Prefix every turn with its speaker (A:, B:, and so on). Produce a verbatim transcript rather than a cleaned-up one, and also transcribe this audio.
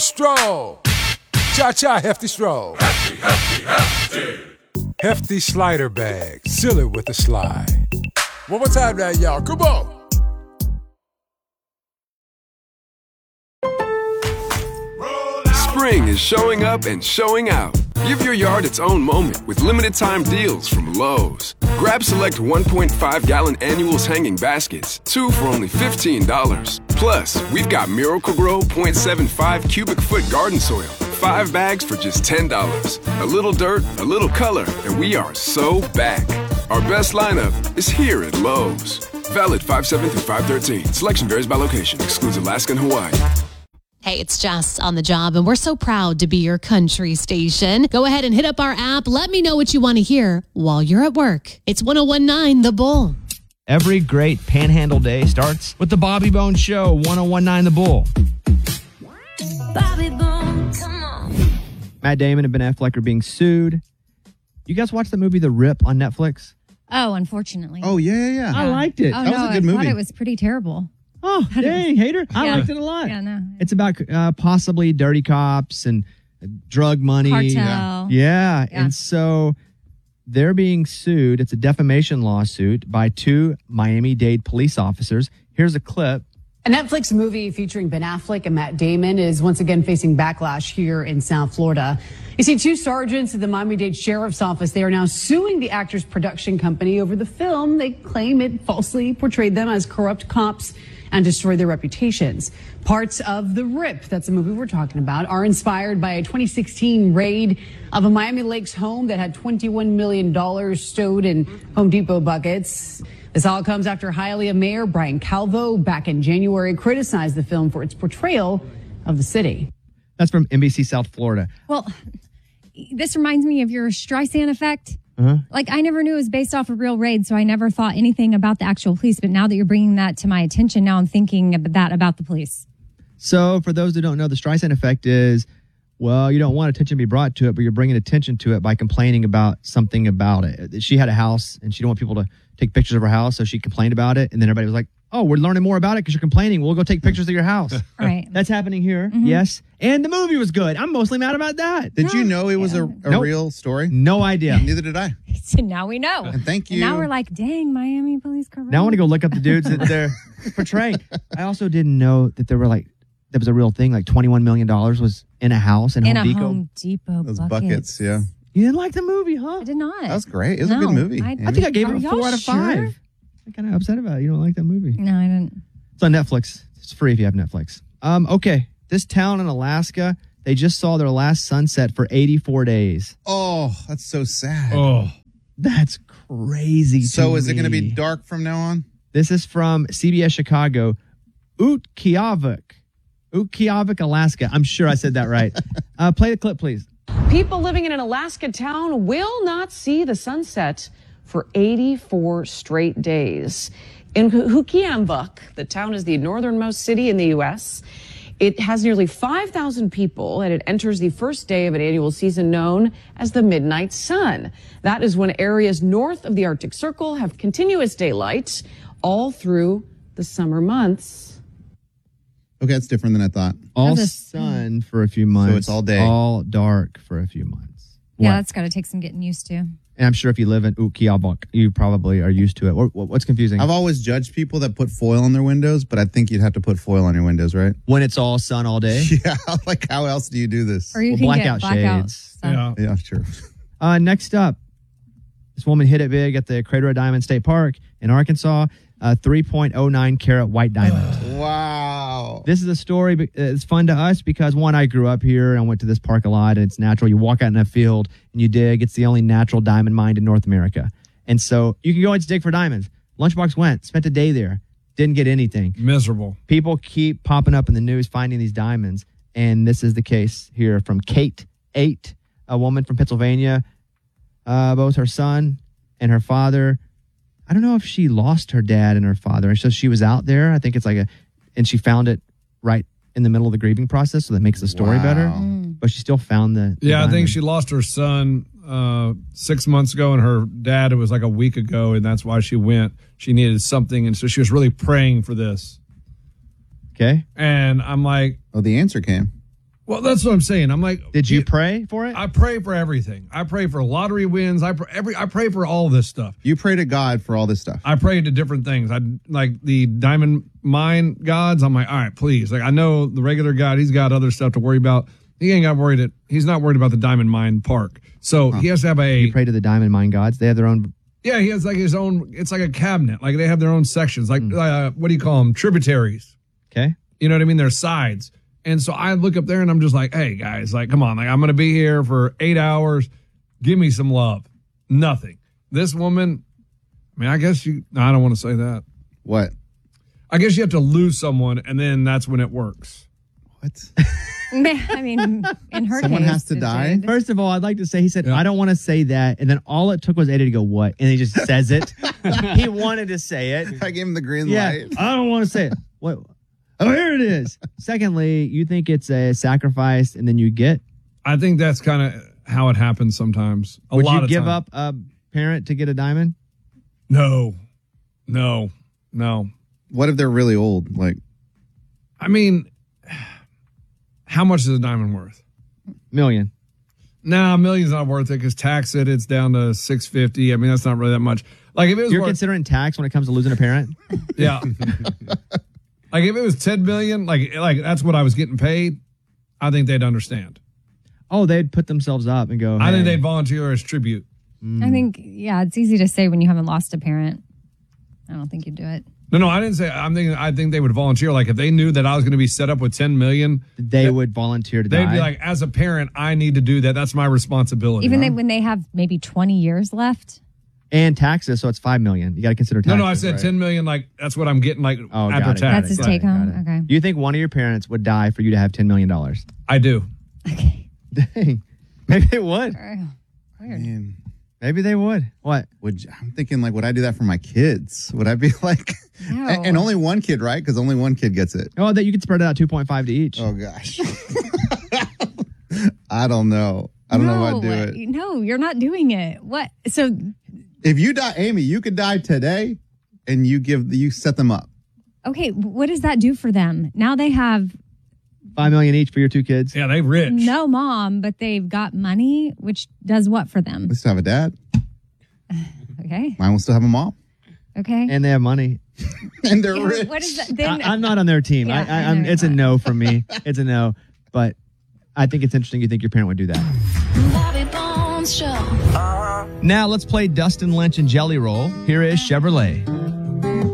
A: Stroll. Cha-cha, hefty stroll.
B: Hefty, hefty, hefty.
A: Hefty slider bag. Seal it with a slide. One more time now, y'all. Come on.
C: Spring is showing up and showing out. Give your yard its own moment with limited time deals from Lowe's. Grab select one point five gallon annuals hanging baskets, two for only fifteen dollars. Plus, we've got Miracle-Gro zero point seven five cubic foot garden soil, five bags for just ten dollars. A little dirt, a little color, and we are so back. Our best lineup is here at Lowe's. Valid five seven through five thirteen. Selection varies by location. Excludes Alaska and Hawaii.
D: Hey, it's Jess on the job, and we're so proud to be your country station. Go ahead and hit up our app. Let me know what you want to hear while you're at work. It's one oh one nine The Bull.
E: Every great Panhandle day starts with the Bobby Bones Show, one oh one nine The Bull.
F: Bobby Bones, come on.
E: Matt Damon and Ben Affleck are being sued. You guys watch the movie The Rip on Netflix?
G: Oh, unfortunately.
H: Oh, yeah, yeah, yeah.
E: I liked it.
G: Oh,
H: that
G: no,
H: was a good
G: I
H: movie.
G: thought it was pretty terrible.
E: Oh, dang, hater. I
G: Yeah.
E: liked it a lot.
G: Yeah, no.
E: It's about uh, possibly dirty cops and drug money.
G: Cartel.
E: Yeah.
G: Yeah.
E: And so they're being sued. It's a defamation lawsuit by two Miami-Dade police officers. Here's a clip.
I: A Netflix movie featuring Ben Affleck and Matt Damon is once again facing backlash here in South Florida. You see, two sergeants at the Miami-Dade Sheriff's Office, they are now suing the actor's production company over the film. They claim it falsely portrayed them as corrupt cops and destroyed their reputations. Parts of The Rip, that's the movie we're talking about, are inspired by a twenty sixteen raid of a Miami Lakes home that had twenty-one million dollars stowed in Home Depot buckets. This all comes after Hialeah Mayor Brian Calvo back in January criticized the film for its portrayal of the city.
E: That's from N B C South Florida.
G: Well, this reminds me of your Streisand effect.
E: Uh-huh.
G: Like, I never knew it was based off a real raid, so I never thought anything about the actual police. But now that you're bringing that to my attention, now I'm thinking about that about the police.
E: So for those who don't know, the Streisand effect is, well, you don't want attention to be brought to it, but you're bringing attention to it by complaining about something about it. She had a house, and she didn't want people to take pictures of her house, so she complained about it. And then everybody was like, oh, we're learning more about it because you're complaining. We'll go take pictures of your house.
G: Right.
E: That's happening here.
G: Mm-hmm.
E: Yes. And the movie was good. I'm mostly mad about that.
H: Did you know it was a, a
E: Nope.
H: real story?
E: No idea.
H: Neither did I.
G: So now we know.
H: And thank
G: And
H: you.
G: now we're like, dang, Miami police corrupt.
E: Now I want to go look up the dudes that they're portraying. I also didn't know that there were like, that was a real thing. Like twenty-one million dollars was in a house in,
G: in
E: Home
G: a
E: Depot.
G: Home Depot
H: Those
G: buckets.
H: buckets, yeah.
E: You didn't like the movie, huh?
G: I did not.
H: That was great. It was a
G: No,
H: good movie.
G: I-
H: Amy.
E: I think I gave
G: Are
E: it a
G: y'all
E: four out of
G: sure?
E: five. I'm kind of upset about it. You don't like that movie.
G: No, I didn't.
E: It's on Netflix. It's free if you have Netflix. Um, okay. This town in Alaska, they just saw their last sunset for eighty-four days.
H: Oh, that's so sad.
A: Oh.
E: That's crazy.
H: So
E: to
H: is it going to
E: me.
H: be dark from now on?
E: This is from C B S Chicago. Utqiagvik. Utqiagvik, Alaska. I'm sure I said that right. uh, play the clip, please.
J: People living in an Alaska town will not see the sunset for eighty-four straight days. In Utqiagvik, the town is the northernmost city in the U S. It has nearly five thousand people, and it enters the first day of an annual season known as the Midnight Sun. That is when areas north of the Arctic Circle have continuous daylight all through the summer months.
H: Okay, that's different than I thought.
E: All
G: That's a-
E: sun for a few months.
H: So it's all day.
E: All dark for a few months.
G: Yeah,
E: What?
G: that's got to take some getting used to.
E: And I'm sure if you live in Utqiagvik, you probably are used to it. What, what- what's confusing?
H: I've always judged people that put foil on their windows, but I think you'd have to put foil on your windows, right?
E: when it's all sun all day.
H: Yeah, like how else do you do this?
G: Or you
E: Well,
G: can
E: blackout
G: get blackout
E: shades.
G: stuff.
H: Yeah, sure.
E: Uh, next up, this woman hit it big at the Crater of Diamond State Park in Arkansas. A three point oh nine carat white diamond.
H: Wow.
E: This is a story. but It's fun to us because, one, I grew up here and I went to this park a lot, and it's natural. You walk out in a field and you dig. It's the only natural diamond mine in North America. And so you can go and dig for diamonds. Lunchbox went, spent a day there, didn't get anything.
A: Miserable.
E: People keep popping up in the news finding these diamonds, and this is the case here from Kate Eight, a woman from Pennsylvania. Uh, both her son and her father. I don't know if she lost her dad and her father. And so she was out there. I think it's like a, and she found it right in the middle of the grieving process, so that makes the story
H: Wow.
E: better.
G: Mm.
E: But she still found the. the
A: Yeah, I think
E: diamond.
A: she lost her son uh, six months ago, and her dad, it was like a week ago, and that's why she went. She needed something, and so she was really praying for this.
E: Okay.
A: And I'm like,
H: Oh, the answer came.
A: Well, that's what I'm saying. I'm like,
E: Did you pray for it?
A: I pray for everything. I pray for lottery wins. I pray, every I pray for all this stuff.
H: You pray to God for all this stuff.
A: I pray to different things. I like the diamond mine gods. I'm like, all right, please. Like I know the regular God, he's got other stuff to worry about. He ain't got worried it. He's not worried about the diamond mine park. So he has to have a.
E: You pray to the diamond mine gods. They have their own.
A: Yeah, he has like his own. It's like a cabinet. Like they have their own sections. Like
E: Mm.
A: uh, what do you call them? Tributaries.
E: Okay.
A: You know what I mean? They're sides. And so I look up there and I'm just like, hey guys, like come on, like I'm gonna be here for eight hours. Give me some love. Nothing. This woman. I mean, I guess you. No, I don't want to say that.
H: What?
A: I guess you have to lose someone, and then that's when it works.
H: What?
G: I mean, in her
H: Someone
G: case,
H: has to
G: it
H: die?
G: did.
E: First of all, I'd like to say he said,
A: Yeah.
E: I don't want to say that. And then all it took was Eddie to go, what? And he just says it. He wanted to say it.
H: I gave him the green
E: Yeah.
H: light.
E: I don't want to say it. What? Oh, here it is. Secondly, you think it's a sacrifice and then you get?
A: I think that's kind of how it happens sometimes. A
E: Would
A: lot
E: you
A: of
E: give
A: time.
E: up a parent to get a diamond?
A: No, no, no.
H: What if they're really old? Like,
A: I mean, how much is a diamond worth?
E: Million.
A: Nah, a million's not worth it because tax it, it's down to six fifty. I mean, that's not really that much. Like if it was
E: You're
A: worth,
E: considering tax when it comes to losing a parent?
A: yeah. Like if it was ten million, like like that's what I was getting paid, I think they'd understand.
E: Oh, they'd put themselves up and go,
A: I think
E: hey.
A: they'd volunteer as tribute.
G: I think, yeah, it's easy to say when you haven't lost a parent. I don't think you'd do it.
A: No, no, I didn't say. I'm thinking. I think they would volunteer. Like if they knew that I was going to be set up with ten million,
E: They would volunteer to
A: they'd
E: die.
A: be like, as a parent, I need to do that. That's my responsibility.
G: Even they, when they have maybe twenty years left.
E: and taxes, so it's five million. You got to consider
A: No,
E: taxes.
A: no, I said
E: right?
A: ten million. Like that's what I'm getting. Like
E: Oh, got
A: after
E: it, got
A: tax.
G: That's his
E: got
G: take
E: it, got
G: home.
E: it.
G: Okay.
E: You think one of your parents would die for you to have ten million dollars?
A: I do.
G: Okay.
E: Dang. Maybe they would.
G: Weird.
H: man,
E: Maybe they would. What?
H: would you- I'm thinking like, would I do that for my kids? Would I be like,
G: No.
H: and, and only one kid, right? Because only one kid gets it.
E: Oh, that you could spread it out two point five to each.
H: Oh gosh. I don't know. I don't know if I'd do it.
G: No, you're not doing it. What? So
H: If you die, Amy, you could die today, and you give you set them up.
G: okay, what does that do for them? Now they have
E: Five million each for your two kids.
A: Yeah, they rich.
G: no mom, but they've got money, which does what for them?
H: They still have a dad.
G: Okay.
H: Mine will still have a mom,
G: Okay.
E: And they have money.
H: and they're
G: Yeah,
H: rich.
G: what is that? Then
E: I, I'm not on their team.
G: Yeah,
E: I, I,
G: I
E: I'm,
G: know
E: it's a
G: you're
E: no from me. It's a no. But I think it's interesting you think your parent would do that.
F: Bobby Bones Show.
E: Now let's play Dustin Lynch and Jelly Roll. Here is Chevrolet.